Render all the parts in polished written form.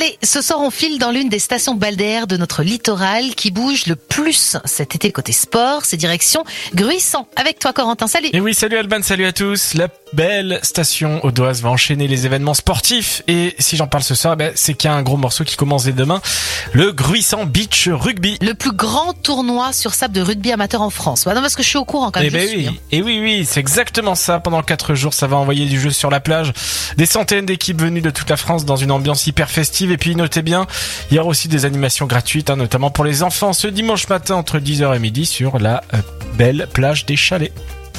Allez, ce soir on file dans l'une des stations balnéaires de notre littoral qui bouge le plus cet été côté sport. C'est direction Gruissan. Avec toi Corentin, salut. Et oui, salut Alban, salut à tous. La belle station audoise va enchaîner les événements sportifs. Et si j'en parle ce soir, c'est qu'il y a un gros morceau qui commence dès demain. Le Gruissan Beach Rugby. Le plus grand tournoi sur sable de rugby amateur en France. Non, parce que je suis au courant quand même. Et oui, c'est exactement ça. Pendant 4 jours, ça va envoyer du jeu sur la plage. Des centaines d'équipes venues de toute la France dans une ambiance hyper festive. Et puis notez bien, il y aura aussi des animations gratuites, notamment pour les enfants, ce dimanche matin entre 10h et midi sur la belle plage des Chalets.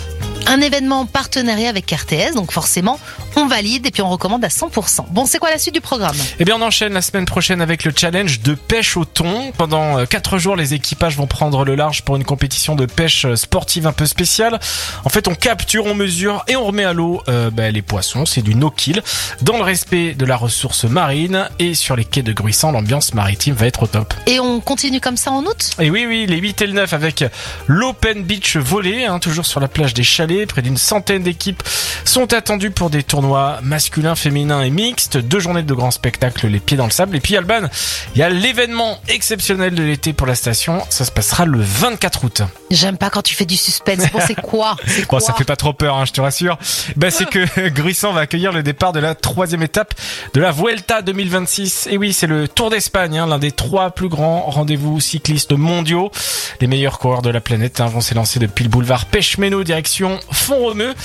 Un événement en partenariat avec RTS, donc forcément, on valide et puis on recommande à 100%. Bon, c'est quoi la suite du programme ? Eh bien, on enchaîne la semaine prochaine avec le challenge de pêche au thon. Pendant 4 jours, les équipages vont prendre le large pour une compétition de pêche sportive un peu spéciale. En fait, on capture, on mesure et on remet à l'eau les poissons. C'est du no-kill, dans le respect de la ressource marine. Et sur les quais de Gruissan, l'ambiance maritime va être au top. Et on continue comme ça en août ? Et oui, les 8 et le 9 avec l'Open Beach Volley, toujours sur la plage des Chalets. Près d'une centaine d'équipes sont attendues pour des tournois masculins, féminins et mixtes. 2 journées de grands spectacles, les pieds dans le sable. Et puis Alban, il y a l'événement exceptionnel de l'été pour la station. Ça se passera le 24 août. J'aime pas quand tu fais du suspense. Bon, c'est quoi ? Bon, ça fait pas trop peur, je te rassure. C'est que Gruissan va accueillir le départ de la 3e étape de la Vuelta 2026. Et oui, c'est le Tour d'Espagne, l'un des 3 plus grands rendez-vous cyclistes mondiaux. Les meilleurs coureurs de la planète vont s'élancer depuis le boulevard Pechmeno direction Font-Romeu.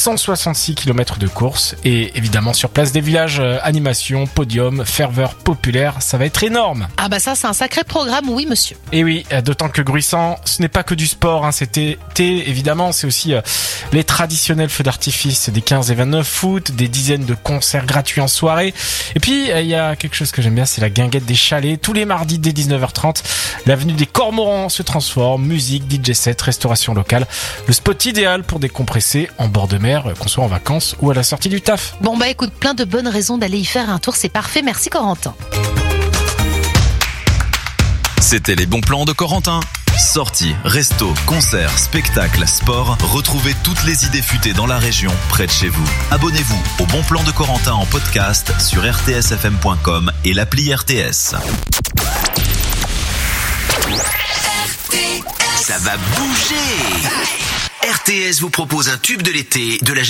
166 km de course et évidemment sur place des villages, animation, podium, ferveur populaire. Ça va être énorme. Ça c'est un sacré programme, oui monsieur. Et oui, d'autant que Gruissan, ce n'est pas que du sport, cet été évidemment, c'est aussi les traditionnels feux d'artifice des 15 et 29 août, des dizaines de concerts gratuits en soirée. Et puis il y a quelque chose que j'aime bien, c'est la guinguette des Chalets. Tous les mardis dès 19h30, l'avenue des Cormorans se transforme, musique, DJ set, restauration locale. Le spot idéal pour décompresser en bord de mer, qu'on soit en vacances ou à la sortie du taf. Bon écoute, plein de bonnes raisons d'aller y faire un tour, c'est parfait. Merci Corentin. C'était les bons plans de Corentin. Sorties, restos, concerts, spectacles, sport. Retrouvez toutes les idées futées dans la région, près de chez vous. Abonnez-vous au Bon Plan de Corentin en podcast sur rtsfm.com et l'appli RTS. Ça va bouger. RTS vous propose un tube de l'été de la